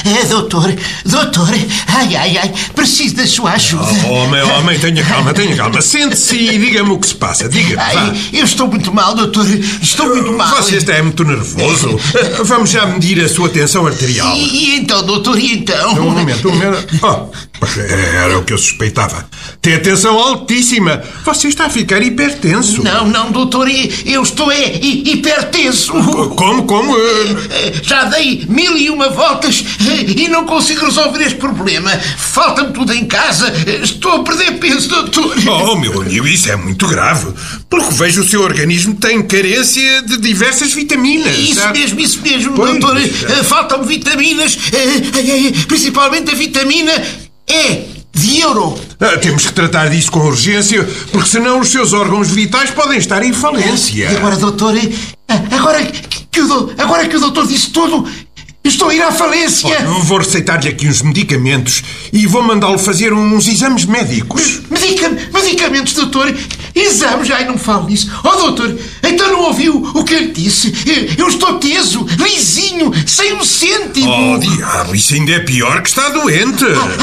Doutor, ai, preciso da sua ajuda. Homem, tenha calma. Sente-se e diga-me o que se passa. Diga-me, eu estou muito mal, doutor. Estou muito mal. Você está muito nervoso. Vamos já medir a sua tensão arterial. E então, doutor, e então? Um momento. Era o que eu suspeitava. Tem a tensão altíssima. Você está a ficar hipertenso. Não, doutor, eu estou hipertenso. Como? Já dei 1001 voltas e não consigo resolver este problema. Falta-me tudo em casa. Estou a perder peso, doutor. Meu amigo, isso é muito grave. Pelo que vejo, o seu organismo tem carência de diversas vitaminas. Isso mesmo, doutor. Faltam-me vitaminas, principalmente a vitamina E de euro. Temos que tratar disso com urgência, porque senão os seus órgãos vitais podem estar em falência. E agora, doutor, agora que o doutor disse tudo, estou a ir à falência. Vou receitar-lhe aqui uns medicamentos e vou mandá-lo fazer uns exames médicos. Medicamentos, doutor? Exames? Ai, não falo nisso. Doutor, então não ouviu o que eu lhe disse? Eu estou teso, lisinho, sem um cêntimo. Diabo, isso ainda é pior que está doente.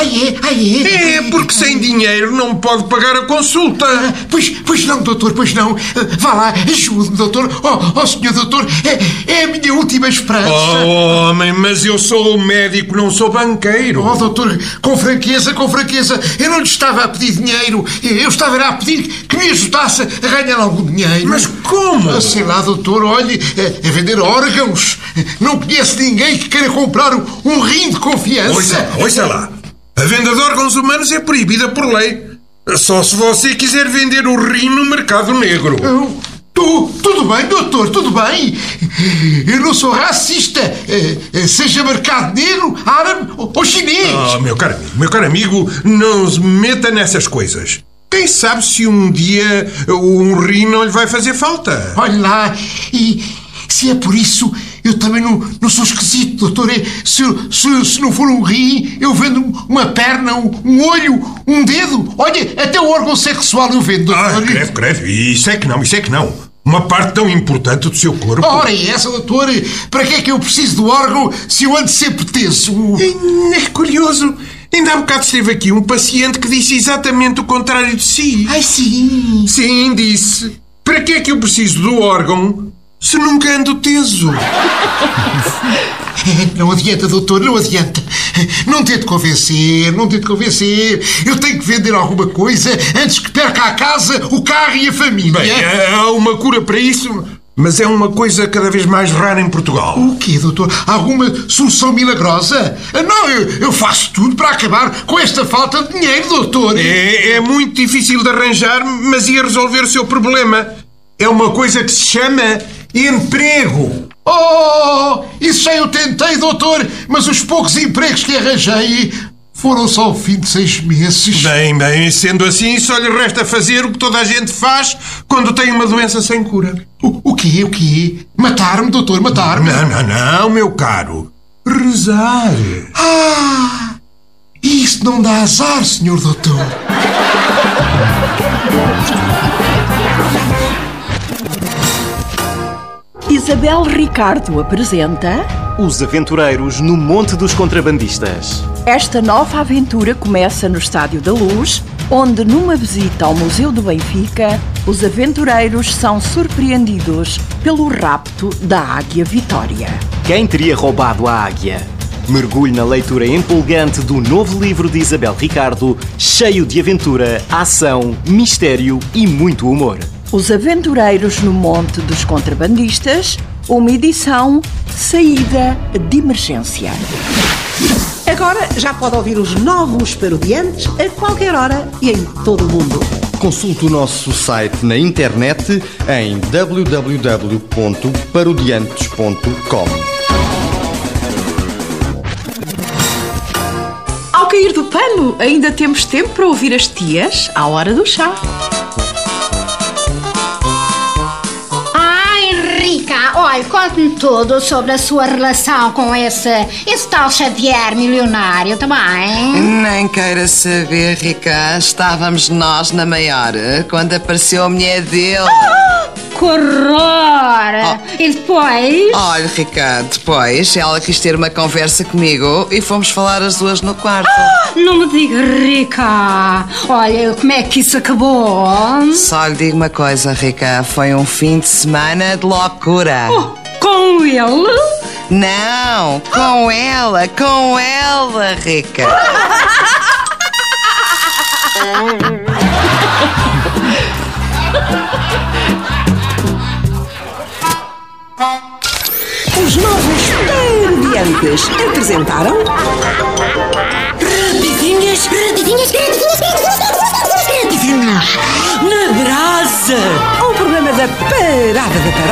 É, porque sem dinheiro não pode pagar a consulta. Pois não, doutor, pois não. Vá lá, ajude-me, doutor. Senhor doutor, é a minha última esperança. Homem, mas eu sou médico, não sou banqueiro. Doutor, com franqueza, eu não lhe estava a pedir dinheiro. Eu estava a pedir que me ajudasse a ganhar algum dinheiro. Mas como? Sei lá, doutor, olhe, a vender órgãos. Não conheço ninguém que queira comprar um rim de confiança. Ouça lá. A venda de órgãos humanos é proibida por lei. Só se você quiser vender o rim no mercado negro. Tudo bem, doutor, tudo bem. Eu não sou racista. Seja mercado negro, árabe ou chinês. Meu caro amigo, não se meta nessas coisas. Quem sabe se um dia um rim não lhe vai fazer falta. Olha lá, e se é por isso, eu também não sou esquisito, doutor. Se não for um rim, eu vendo uma perna, um olho, um dedo. Olha, até o órgão sexual eu vendo, doutor. Credo. Isso é que não. Uma parte tão importante do seu corpo. Ora, é essa, doutor? Para que é que eu preciso do órgão se eu ando sempre teso? É curioso. Ainda há bocado esteve aqui um paciente que disse exatamente o contrário de si. Ai, sim. Sim, disse. Para que é que eu preciso do órgão se nunca ando teso? Não adianta, doutor, não adianta. Não tente convencer. Eu tenho que vender alguma coisa antes que perca a casa, o carro e a família. Bem, há uma cura para isso, mas é uma coisa cada vez mais rara em Portugal. O quê, doutor? Alguma solução milagrosa? Não, eu faço tudo para acabar com esta falta de dinheiro, doutor. É muito difícil de arranjar, mas ia resolver o seu problema. É uma coisa que se chama emprego. Isso já eu tentei, doutor, mas os poucos empregos que arranjei foram só ao fim de 6 meses. Bem, sendo assim, só lhe resta fazer o que toda a gente faz quando tem uma doença sem cura. O quê? Matar-me, doutor, matar-me? Não, meu caro. Rezar. Isso não dá azar, senhor doutor. Isabel Ricardo apresenta Os Aventureiros no Monte dos Contrabandistas. Esta nova aventura começa no Estádio da Luz, onde numa visita ao Museu do Benfica, os aventureiros são surpreendidos pelo rapto da Águia Vitória. Quem teria roubado a águia? Mergulhe na leitura empolgante do novo livro de Isabel Ricardo, cheio de aventura, ação, mistério e muito humor. Os Aventureiros no Monte dos Contrabandistas, uma edição saída de emergência. Agora já pode ouvir os novos Parodiantes a qualquer hora e em todo o mundo. Consulte o nosso site na internet em www.parodiantes.com. Ao cair do pano, ainda temos tempo para ouvir as tias à hora do chá. Olha, conte-me tudo sobre a sua relação com esse tal Xavier milionário, também. Nem queira saber, Rica. Estávamos nós na maior quando apareceu a mulher dele. que horror! E depois? Olha, Ricardo, depois ela quis ter uma conversa comigo e fomos falar as duas no quarto. Não me diga, Rica. Olha, como é que isso acabou? Só lhe digo uma coisa, Rica. Foi um fim de semana de loucura. Com ele? Não, com ela, Rica. Os novos parodiantes apresentaram... Rapidinhas na brasa. o programa da Parada da Paródia.